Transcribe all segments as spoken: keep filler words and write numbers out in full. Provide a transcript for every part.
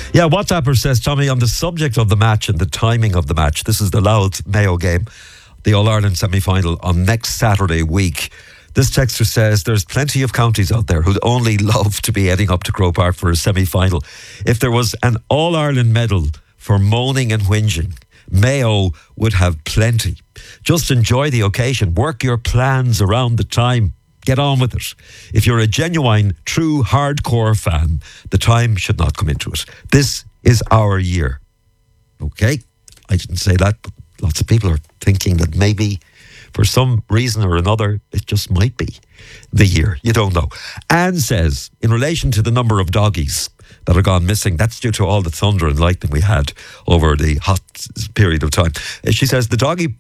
Yeah, WhatsApper says, Tommy, on the subject of the match and the timing of the match, this is the Louth Mayo game, the All-Ireland semi-final on next Saturday week. This texter says there's plenty of counties out there who'd only love to be heading up to Croke Park for a semi-final. If there was an All-Ireland medal for moaning and whinging, Mayo would have plenty. Just enjoy the occasion. Work your plans around the time. Get on with it. If you're a genuine, true, hardcore fan, the time should not come into it. This is our year. Okay? I didn't say that, but lots of people are thinking that maybe for some reason or another, it just might be the year. You don't know. Anne says, in relation to the number of doggies that are gone missing, that's due to all the thunder and lightning we had over the hot period of time. She says the doggy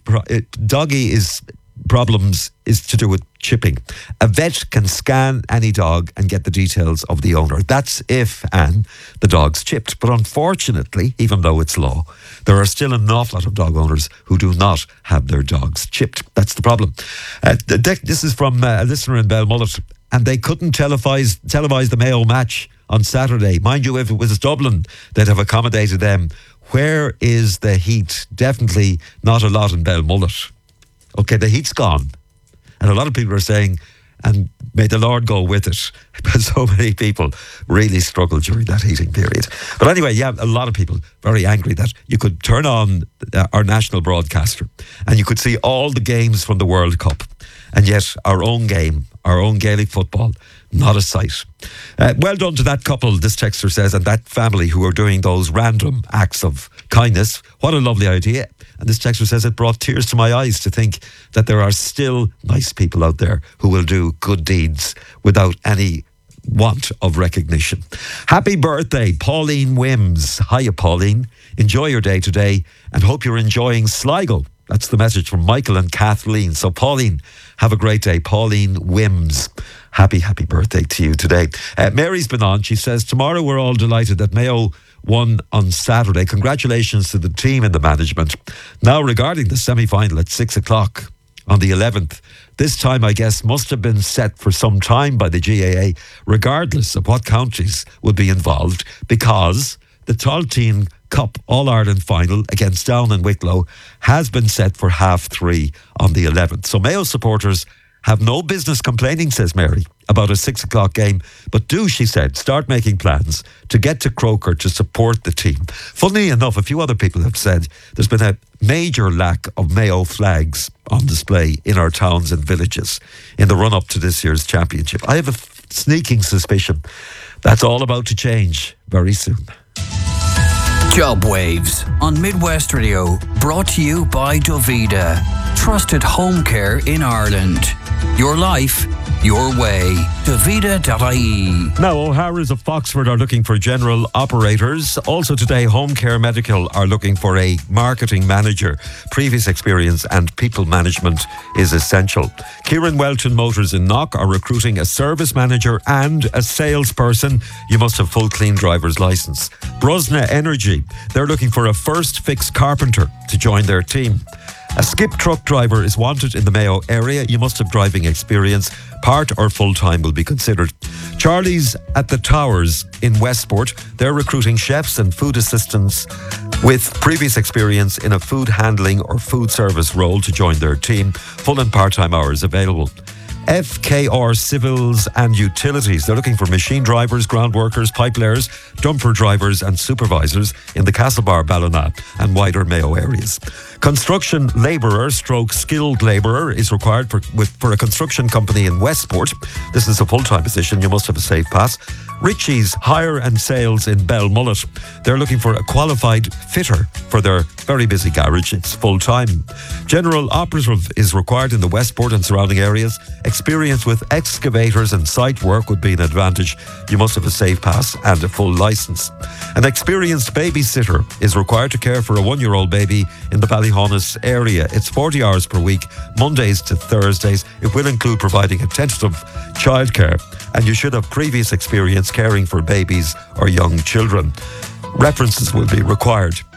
doggy is problems is to do with chipping. A vet can scan any dog and get the details of the owner. That's if, Anne, the dog's chipped. But unfortunately, even though it's law, there are still an awful lot of dog owners who do not have their dogs chipped. That's the problem. Uh, this is from uh, a listener in Belmullet, and they couldn't televise, televise the Mayo match on Saturday. Mind you, if it was Dublin, they'd have accommodated them. Where is the heat? Definitely not a lot in Belmullet. Okay, the heat's gone. And a lot of people are saying, and may the Lord go with it, because so many people really struggled during that heating period. But anyway, yeah, a lot of people very angry that you could turn on uh, our national broadcaster and you could see all the games from the World Cup, and yet our own game, our own Gaelic football, not a sight. Uh, well done to that couple, this texter says, and that family who are doing those random acts of kindness. What a lovely idea. And this texter says it brought tears to my eyes to think that there are still nice people out there who will do good deeds without any want of recognition. Happy birthday, Pauline Wims. Hiya, Pauline. Enjoy your day today and hope you're enjoying Sligo. That's the message from Michael and Kathleen. So, Pauline, have a great day. Pauline Wims. Happy, happy birthday to you today. Uh, Mary's been on. She says, tomorrow we're all delighted that Mayo won on Saturday. Congratulations to the team and the management. Now, regarding the semi-final at six o'clock on the eleventh, this time, I guess, must have been set for some time by the G A A, regardless of what counties would be involved, because the Talteen Cup All-Ireland final against Down and Wicklow has been set for half three on the eleventh. So Mayo supporters have no business complaining, says Mary, about a six o'clock game, but do, she said, start making plans to get to Croker to support the team. Funnily enough, a few other people have said there's been a major lack of Mayo flags on display in our towns and villages in the run-up to this year's championship. I have a f- sneaking suspicion that's all about to change very soon. Job Waves on Midwest Radio, brought to you by Dovida. Trusted home care in Ireland. Your life, your way. Dovida dot I E. Now, O'Hara's of Foxford are looking for general operators. Also today, Home Care Medical are looking for a marketing manager. Previous experience and people management is essential. Kieran Welton Motors in Knock are recruiting a service manager and a salesperson. You must have full clean driver's licence. Brosna Energy, they're looking for a first fix carpenter to join their team. A skip truck driver is wanted in the Mayo area. You must have driving experience. Part or full-time will be considered. Charlie's at the Towers in Westport. They're recruiting chefs and food assistants with previous experience in a food handling or food service role to join their team. Full and part-time hours available. F K R Civils and Utilities. They're looking for machine drivers, ground workers, pipe layers, dumper drivers and supervisors in the Castlebar, Ballina and wider Mayo areas. Construction labourer stroke skilled labourer is required for, with, for a construction company in Westport. This is a full-time position. You must have a safe pass. Ritchie's Hire and Sales in Belmullet. They're looking for a qualified fitter for their very busy garage. It's full-time. General operative is required in the Westport and surrounding areas. Experience with excavators and site work would be an advantage. You must have a safe pass and a full licence. An experienced babysitter is required to care for a one-year-old baby in the Ballyhonus area. It's forty hours per week, Mondays to Thursdays. It will include providing attentive childcare, and you should have previous experience caring for babies or young children. References will be required.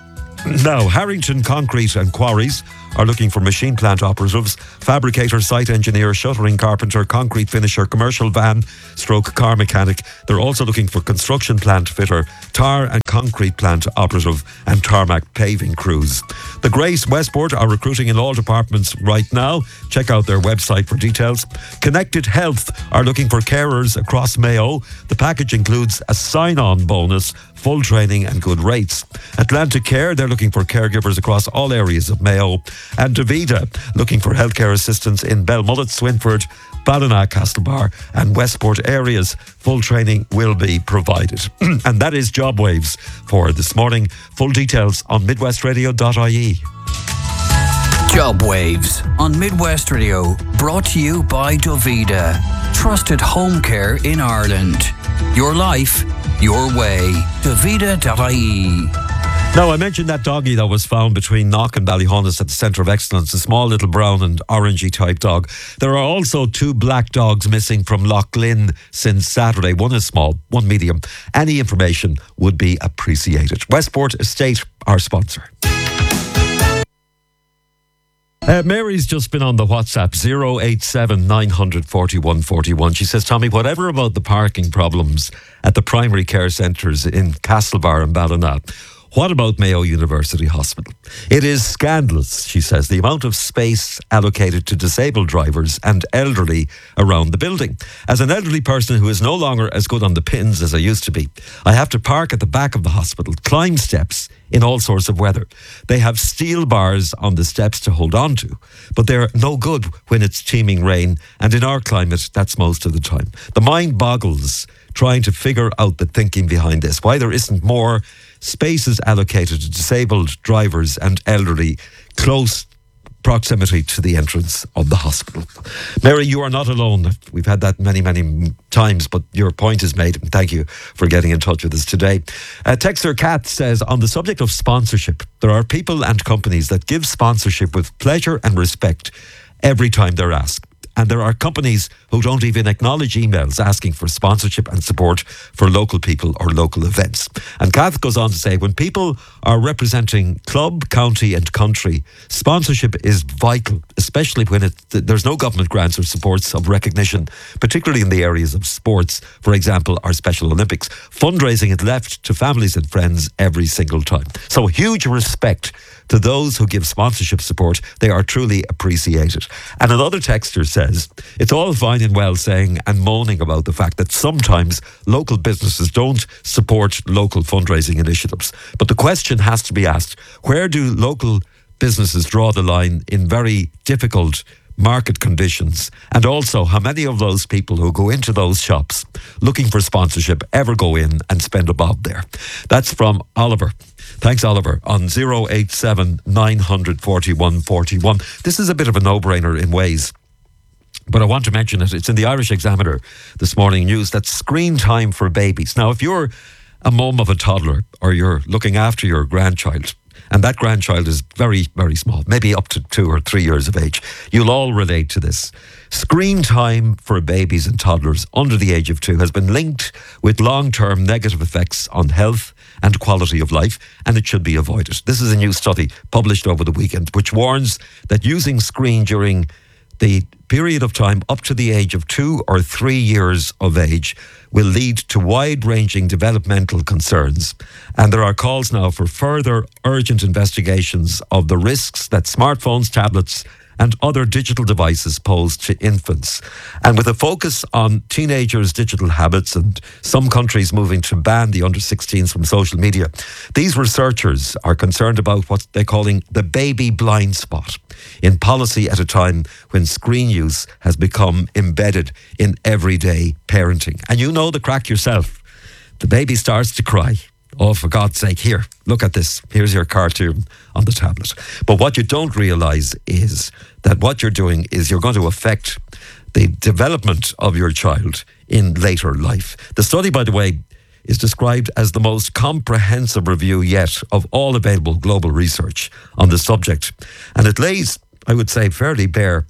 Now, Harrington Concrete and Quarries are looking for machine plant operatives, fabricator, site engineer, shuttering carpenter, concrete finisher, commercial van, stroke car mechanic. They're also looking for construction plant fitter, tar and concrete plant operative and tarmac paving crews. The Grace Westport are recruiting in all departments right now. Check out their website for details. Connected Health are looking for carers across Mayo. The package includes a sign-on bonus, full training and good rates. Atlantic Care, they're looking for caregivers across all areas of Mayo. And Davida, looking for healthcare assistants in Belmullet, Swinford, Ballina, Castlebar and Westport areas. Full training will be provided. And that is Job Waves for this morning. Full details on midwest radio dot I E. Job Waves on Midwest Radio, brought to you by Davida. Trusted home care in Ireland. Your life, your way. Davida dot I E. Now, I mentioned that doggy that was found between Knock and Ballyhonus at the Centre of Excellence, a small little brown and orangey type dog. There are also two black dogs missing from Lough Lynn since Saturday. One is small, one medium. Any information would be appreciated. Westport Estate, our sponsor. Uh, Mary's just been on the WhatsApp, zero eight seven nine four one four one. She says, Tommy, whatever about the parking problems at the primary care centres in Castlebar and Ballina, what about Mayo University Hospital? It is scandalous, she says, the amount of space allocated to disabled drivers and elderly around the building. As an elderly person who is no longer as good on the pins as I used to be, I have to park at the back of the hospital, climb steps in all sorts of weather. They have steel bars on the steps to hold on to, but they're no good when it's teeming rain, and in our climate, that's most of the time. The mind boggles trying to figure out the thinking behind this, why there isn't more spaces allocated to disabled drivers and elderly close proximity to the entrance of the hospital. Mary, you are not alone. We've had that many, many times, but your point is made. And thank you for getting in touch with us today. Uh, Texter Kat says, on the subject of sponsorship, there are people and companies that give sponsorship with pleasure and respect every time they're asked. And there are companies who don't even acknowledge emails asking for sponsorship and support for local people or local events. And Kath goes on to say, when people are representing club, county and country, sponsorship is vital, especially when it, there's no government grants or supports of recognition, particularly in the areas of sports, for example, our Special Olympics. Fundraising is left to families and friends every single time. So huge respect to those who give sponsorship support. They are truly appreciated. And another texter says, it's all fine and well saying and moaning about the fact that sometimes local businesses don't support local fundraising initiatives. But the question has to be asked, where do local businesses draw the line in very difficult market conditions? And also, how many of those people who go into those shops looking for sponsorship ever go in and spend a bob there? That's from Oliver. Thanks, Oliver, on zero eight seven nine four one four one. This is a bit of a no-brainer in ways, but I want to mention it. It's in the Irish Examiner this morning news that screen time for babies. Now, if you're a mum of a toddler or you're looking after your grandchild, and that grandchild is very, very small, maybe up to two or three years of age, you'll all relate to this. Screen time for babies and toddlers under the age of two has been linked with long-term negative effects on health and quality of life, and it should be avoided. This is a new study published over the weekend, which warns that using screen during the period of time up to the age of two or three years of age will lead to wide-ranging developmental concerns. And there are calls now for further urgent investigations of the risks that smartphones, tablets, and other digital devices pose to infants. And with a focus on teenagers' digital habits and some countries moving to ban the under sixteens from social media, these researchers are concerned about what they're calling the baby blind spot in policy at a time when screen use has become embedded in everyday parenting. And you know the crack yourself. The baby starts to cry. Oh, for God's sake, here, look at this. Here's your cartoon on the tablet. But what you don't realise is that what you're doing is you're going to affect the development of your child in later life. The study, by the way, is described as the most comprehensive review yet of all available global research on the subject. And it lays, I would say, fairly bare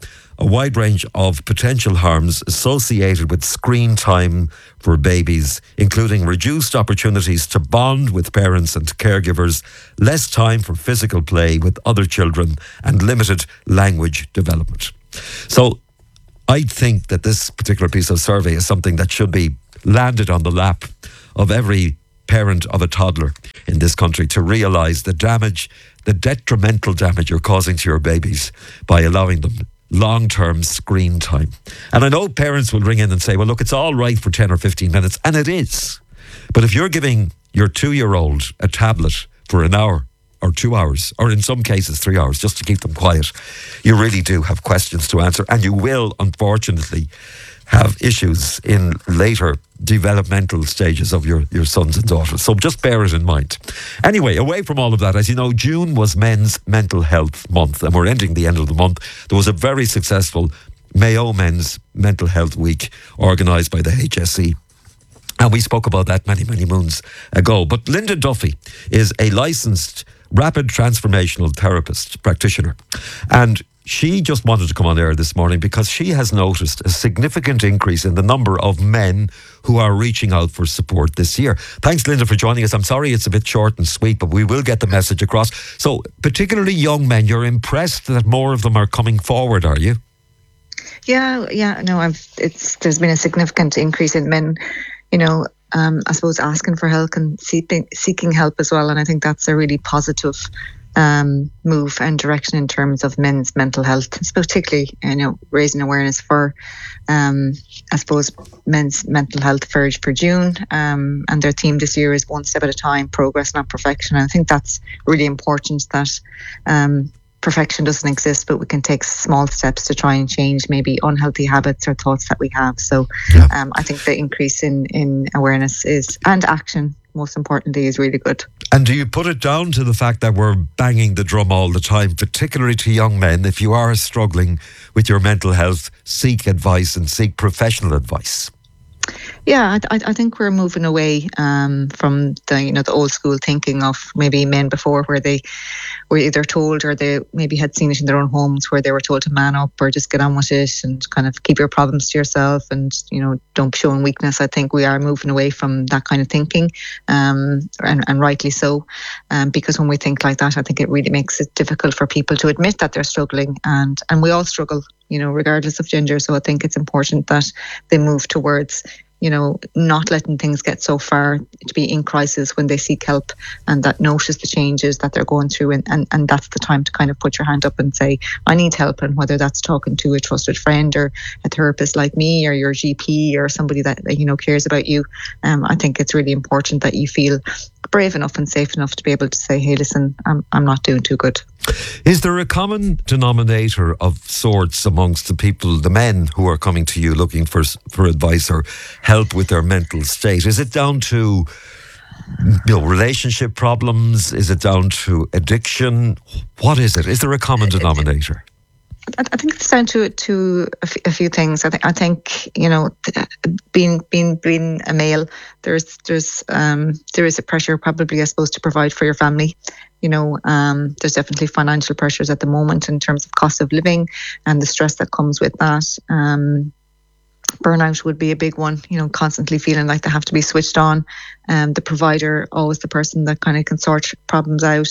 a wide range of potential harms associated with screen time for babies, including reduced opportunities to bond with parents and caregivers, less time for physical play with other children, and limited language development. So I think that this particular piece of survey is something that should be landed on the lap of every parent of a toddler in this country to realise the damage, the detrimental damage you're causing to your babies by allowing them long-term screen time. And I know parents will ring in and say, well, look, it's all right for ten or fifteen minutes, and it is. But if you're giving your two-year-old a tablet for an hour or two hours, or in some cases three hours, just to keep them quiet, you really do have questions to answer, and you will, unfortunately, have issues in later developmental stages of your, your sons and daughters. So just bear it in mind. Anyway, away from all of that, as you know, June was Men's Mental Health Month, and we're ending the end of the month. There was a very successful Mayo Men's Mental Health Week organised by the H S E. And we spoke about that many, many moons ago. But Linda Duffy is a licensed rapid transformational therapist practitioner. And she just wanted to come on air this morning because she has noticed a significant increase in the number of men who are reaching out for support this year. Thanks, Linda, for joining us. I'm sorry it's a bit short and sweet, but we will get the message across. So, particularly young men, you're impressed that more of them are coming forward, are you? Yeah, yeah, no, I've. It's there's been a significant increase in men, you know, um, I suppose asking for help and seeking seeking help as well, and I think that's a really positive um, move and direction in terms of men's mental health. It's particularly, you know, raising awareness for, um, I suppose, men's mental health for for June. Um, and their theme this year is one step at a time, progress, not perfection. And I think that's really important that um, perfection doesn't exist, but we can take small steps to try and change maybe unhealthy habits or thoughts that we have. So yeah. um, I think the increase in, in awareness is and action, most importantly, is really good. And do you put it down to the fact that we're banging the drum all the time, particularly to young men? If you are struggling with your mental health, seek advice and seek professional advice. Yeah, I, I think we're moving away um, from the you know the old school thinking of maybe men before, where they were either told or they maybe had seen it in their own homes, where they were told to man up or just get on with it and kind of keep your problems to yourself and you know don't be showing weakness. I think we are moving away from that kind of thinking, um, and, and rightly so, um, because when we think like that, I think it really makes it difficult for people to admit that they're struggling, and and we all struggle, you know, regardless of gender. So I think it's important that they move towards, you know, not letting things get so far to be in crisis when they seek help, and that notice the changes that they're going through. And, and, and that's the time to kind of put your hand up and say, I need help. And whether that's talking to a trusted friend or a therapist like me or your G P or somebody that, you know, cares about you, um, I think it's really important that you feel brave enough and safe enough to be able to say, hey, listen, I'm I'm not doing too good. Is there a common denominator of sorts amongst the people, the men who are coming to you looking for for advice or help with their mental state? Is it down to, you know, relationship problems? Is it down to addiction? What is it? Is there a common denominator? I think it's down to to a, f- a few things. I think I think you know, being being being a male, there's there's um there is a pressure probably, I suppose, to provide for your family. You know, um, there's definitely financial pressures at the moment in terms of cost of living and the stress that comes with that. Um, burnout would be a big one, you know, constantly feeling like they have to be switched on. Um, the provider, always the person that kind of can sort problems out.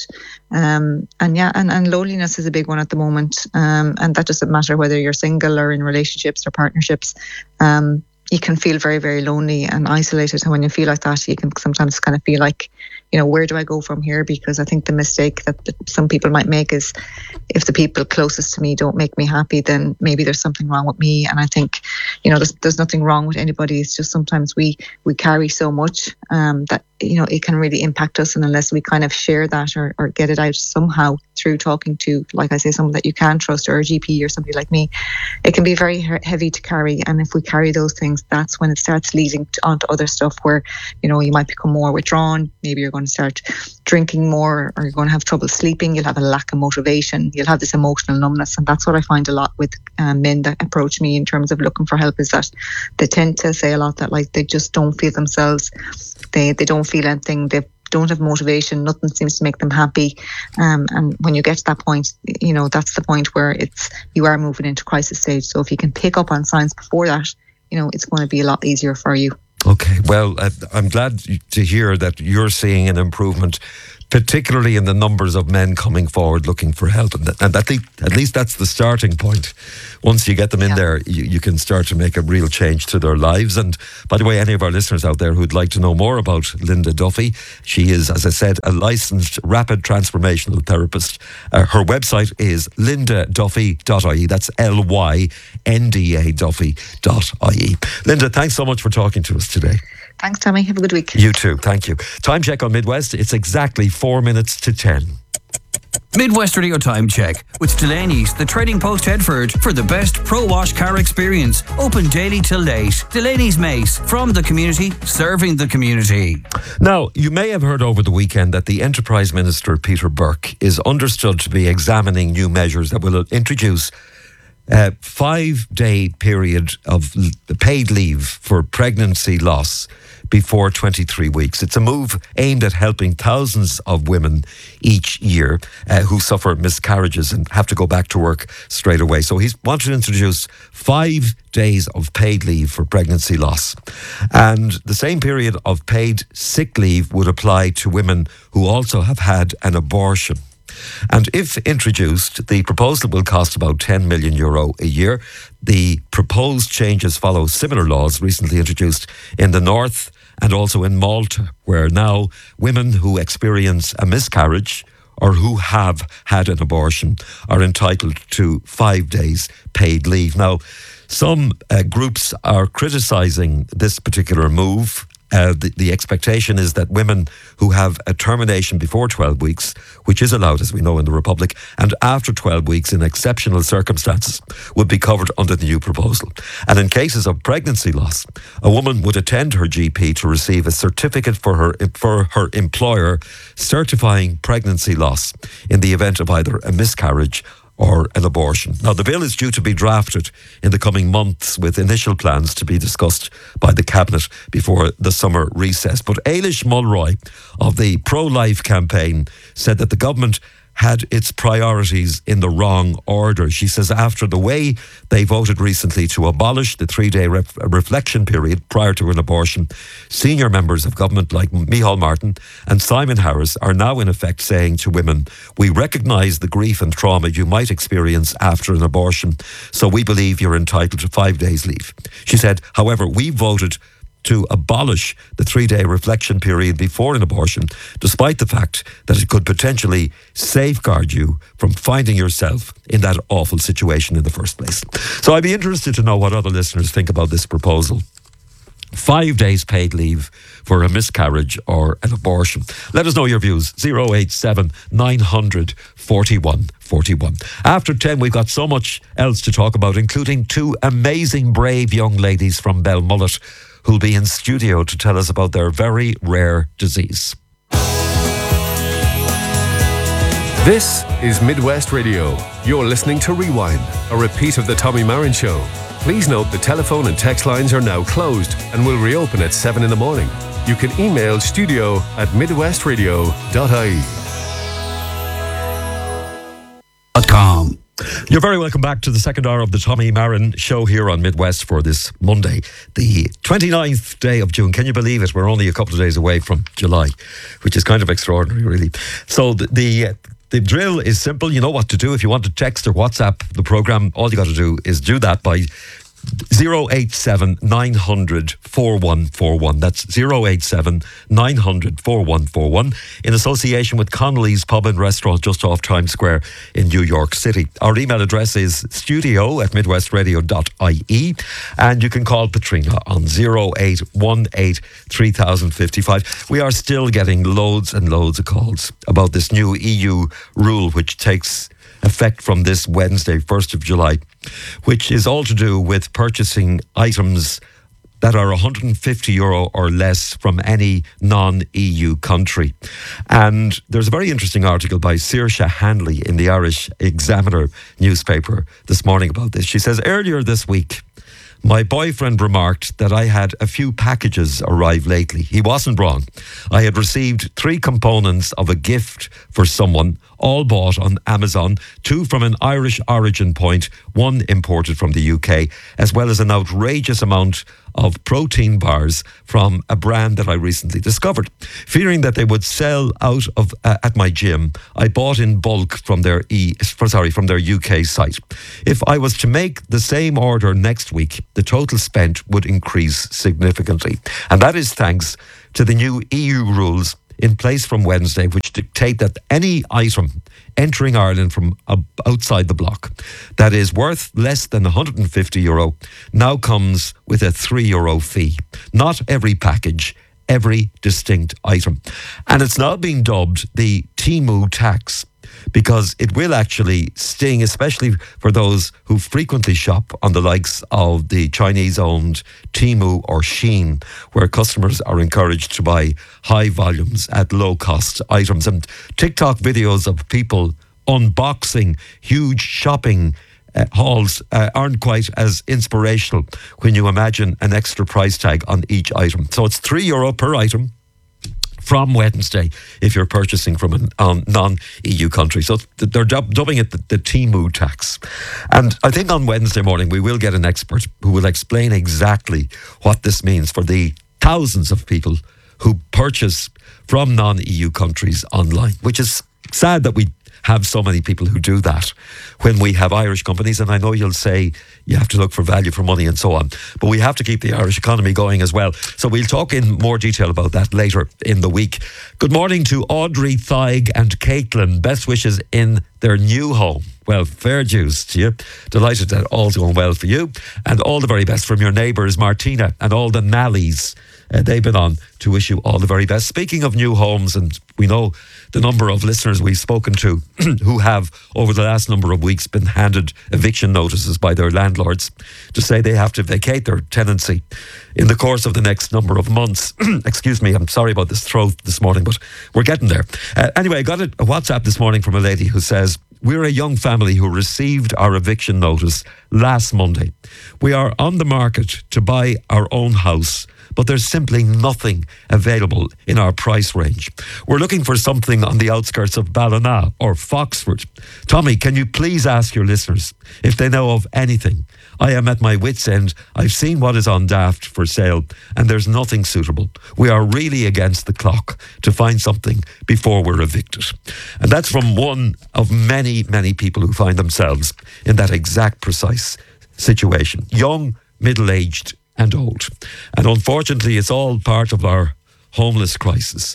Um, and yeah, and, and loneliness is a big one at the moment. Um, and that doesn't matter whether you're single or in relationships or partnerships. Um, you can feel very, very lonely and isolated. And when you feel like that, you can sometimes kind of feel like, you know, where do I go from here? Because I think the mistake that some people might make is, if the people closest to me don't make me happy, then maybe there's something wrong with me. And I think, you know, there's, there's nothing wrong with anybody. It's just sometimes we we carry so much um, that, you know, it can really impact us. And unless we kind of share that or, or get it out somehow through talking to, like I say, someone that you can trust or a G P or somebody like me, it can be very he- heavy to carry. And if we carry those things, that's when it starts leading to, onto other stuff where, you know, you might become more withdrawn. Maybe you're going to start drinking more, or you're going to have trouble sleeping. You'll have a lack of motivation. You'll have this emotional numbness. And that's what I find a lot with um, men that approach me in terms of looking for help, is that they tend to say a lot that, like, they just don't feel themselves. They they don't feel anything. They've don't have motivation, nothing seems to make them happy. Um, and when you get to that point, you know, that's the point where it's you are moving into crisis stage. So if you can pick up on signs before that, you know, it's going to be a lot easier for you. Okay, well, uh, I'm glad to hear that you're seeing an improvement, particularly in the numbers of men coming forward looking for help. And, that, and that le- at least that's the starting point. Once you get them in Yeah. there, you, you can start to make a real change to their lives. And by the way, any of our listeners out there who'd like to know more about Linda Duffy, she is, as I said, a licensed rapid transformational therapist. Uh, her website is linda duffy dot I E. That's L Y N D A Duffy dot I E. Linda, thanks so much for talking to us today. Thanks, Tommy. Have a good week. You too. Thank you. Time check on Midwest. It's exactly four minutes to ten. Midwest Radio Time Check with Delaney's, the Trading Post Headford, for the best pro-wash car experience. Open daily till late. Delaney's Mace, from the community, serving the community. Now, you may have heard over the weekend that the Enterprise Minister, Peter Burke, is understood to be examining new measures that will introduce a five-day period of l- paid leave for pregnancy loss before twenty-three weeks. It's a move aimed at helping thousands of women each year uh, who suffer miscarriages and have to go back to work straight away. So he's wanted to introduce five days of paid leave for pregnancy loss. And the same period of paid sick leave would apply to women who also have had an abortion. And if introduced, the proposal will cost about ten million euro a year. The proposed changes follow similar laws recently introduced in the north and also in Malta, where now women who experience a miscarriage or who have had an abortion are entitled to five days paid leave. Now, some uh, groups are criticising this particular move. Uh, the, the expectation is that women who have a termination before twelve weeks, which is allowed, as we know, in the Republic, and after twelve weeks in exceptional circumstances, would be covered under the new proposal. And in cases of pregnancy loss, a woman would attend her G P to receive a certificate for her for her employer certifying pregnancy loss in the event of either a miscarriage or an abortion. Now, the bill is due to be drafted in the coming months with initial plans to be discussed by the Cabinet before the summer recess. But Ailish Mulroy of the Pro-Life campaign said that the government had its priorities in the wrong order. She says after the way they voted recently to abolish the three-day ref- reflection period prior to an abortion, senior members of government like Micheál Martin and Simon Harris are now in effect saying to women, we recognise the grief and trauma you might experience after an abortion, so we believe you're entitled to five days leave. She said, however, we voted to abolish the three-day reflection period before an abortion, despite the fact that it could potentially safeguard you from finding yourself in that awful situation in the first place. So I'd be interested to know what other listeners think about this proposal. Five days paid leave for a miscarriage or an abortion. Let us know your views. zero eight seven nine hundred forty-one forty-one. After ten, we've got so much else to talk about, including two amazing, brave young ladies from Belmullet who'll be in studio to tell us about their very rare disease. This is Midwest Radio. You're listening to Rewind, a repeat of the Tommy Marin Show. Please note the telephone and text lines are now closed and will reopen at seven in the morning. You can email studio at midwestradio dot I E. .com. You're very welcome back to the second hour of the Tommy Marin Show here on Midwest for this Monday, the twenty-ninth day of June. Can you believe it? We're only a couple of days away from July, which is kind of extraordinary, really. So the the, uh, the drill is simple. You know what to do. If you want to text or WhatsApp the programme, all you got to do is do that by zero eight seven nine hundred forty-one forty-one. That's zero eight seven nine hundred forty-one forty-one in association with Connolly's Pub and Restaurant just off Times Square in New York City. Our email address is studio at midwestradio dot I E, and you can call Patrina on zero eight one eight three thousand fifty-five. We are still getting loads and loads of calls about this new E U rule which takes effect from this Wednesday, first of July, which is all to do with purchasing items that are one hundred fifty euro or less from any non-E U country. And there's a very interesting article by Saoirse Hanley in the Irish Examiner newspaper this morning about this. She says, earlier this week, My boyfriend remarked that I had a few packages arrive lately. He wasn't wrong. I had received three components of a gift for someone, all bought on Amazon, two from an Irish origin point, one imported from the U K, as well as an outrageous amount of protein bars from a brand that I recently discovered. Fearing that they would sell out of uh, at my gym, I bought in bulk from their e for, sorry from their U K site. If I was to make the same order next week, the total spent would increase significantly, and that is thanks to the new E U rules in place from Wednesday, which dictate that any item entering Ireland from outside the bloc that is worth less than one hundred fifty euro now comes with a three euro fee. Not every package, every distinct item. And it's now being dubbed the Temu tax, because it will actually sting, especially for those who frequently shop on the likes of the Chinese-owned Temu or Shein, where customers are encouraged to buy high volumes at low-cost items. And TikTok videos of people unboxing huge shopping uh, hauls uh, aren't quite as inspirational when you imagine an extra price tag on each item. So it's three euro per item from Wednesday if you're purchasing from a um, non-E U country. So they're dub- dubbing it the, the Temu tax. And I think on Wednesday morning we will get an expert who will explain exactly what this means for the thousands of people who purchase from non-E U countries online, which is sad that we have so many people who do that when we have Irish companies. And I know you'll say you have to look for value for money and so on, but we have to keep the Irish economy going as well. So we'll talk in more detail about that later in the week. Good morning to Audrey, Thaig and Caitlin. Best wishes in their new home. Well, fair dues to you. Delighted that all's going well for you. And all the very best from your neighbours, Martina, and all the Nallies. Uh, they've been on to wish you all the very best. Speaking of new homes, and we know the number of listeners we've spoken to who have, over the last number of weeks, been handed eviction notices by their landlords to say they have to vacate their tenancy in the course of the next number of months. Excuse me, I'm sorry about this throat this morning, but we're getting there. Uh, anyway, I got a, a WhatsApp this morning from a lady who says, we're a young family who received our eviction notice last Monday. We are on the market to buy our own house, but there's simply nothing available in our price range. We're looking for something on the outskirts of Ballina or Foxford. Tommy, can you please ask your listeners if they know of anything? I am at my wit's end. I've seen what is on Daft for sale, and there's nothing suitable. We are really against the clock to find something before we're evicted. And that's from one of many, many people who find themselves in that exact precise situation. Young, middle-aged, and old. And unfortunately, it's all part of our homeless crisis.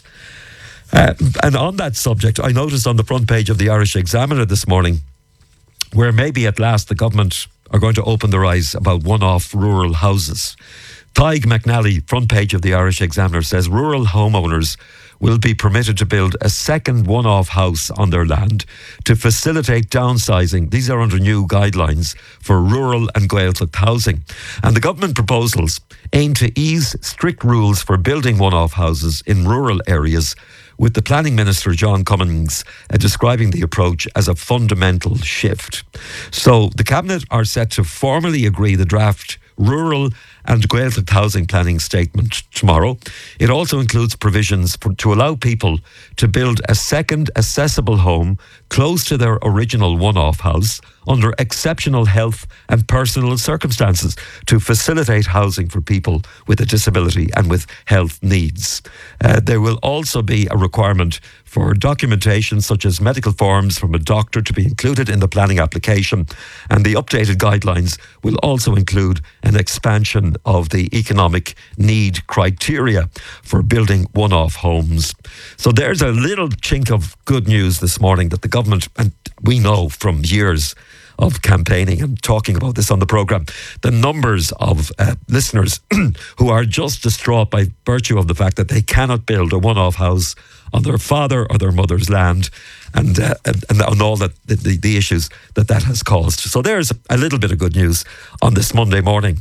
Uh, and on that subject, I noticed on the front page of the Irish Examiner this morning, where maybe at last the government are going to open their eyes about one-off rural houses. Thaig McNally, front page of the Irish Examiner, says rural homeowners will be permitted to build a second one-off house on their land to facilitate downsizing. These are under new guidelines for rural and Gaeltacht housing. And the government proposals aim to ease strict rules for building one-off houses in rural areas, with the Planning Minister, John Cummings, uh, describing the approach as a fundamental shift. So the Cabinet are set to formally agree the draft Rural and Gaeltacht Housing Planning Statement tomorrow. It also includes provisions for, to allow people to build a second accessible home close to their original one-off house under exceptional health and personal circumstances to facilitate housing for people with a disability and with health needs. Uh, there will also be a requirement for documentation such as medical forms from a doctor to be included in the planning application, and the updated guidelines will also include an expansion of the economic need criteria for building one-off homes. So there's a little chink of good news this morning that the government, and we know from years of campaigning and talking about this on the programme, the numbers of uh, listeners who are just distraught by virtue of the fact that they cannot build a one-off house on their father or their mother's land, and uh, and, and all that the, the, the issues that that has caused. So there's a little bit of good news on this Monday morning.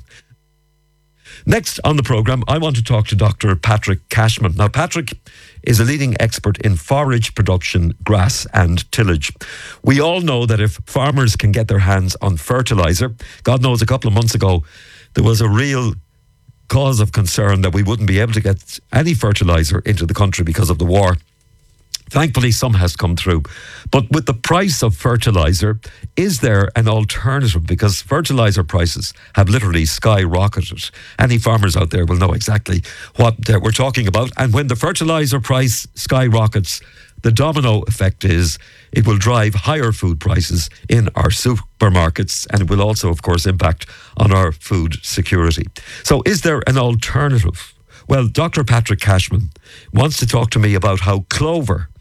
Next on the programme, I want to talk to Doctor Patrick Cashman. Now, Patrick is a leading expert in forage production, grass and tillage. We all know that if farmers can get their hands on fertiliser, God knows a couple of months ago, there was a real cause of concern that we wouldn't be able to get any fertiliser into the country because of the war. Thankfully, some has come through. But with the price of fertiliser, is there an alternative? Because fertiliser prices have literally skyrocketed. Any farmers out there will know exactly what uh, we're talking about. And when the fertiliser price skyrockets, the domino effect is it will drive higher food prices in our supermarkets, and it will also, of course, impact on our food security. So is there an alternative? Well, Doctor Patrick Cashman wants to talk to me about how clover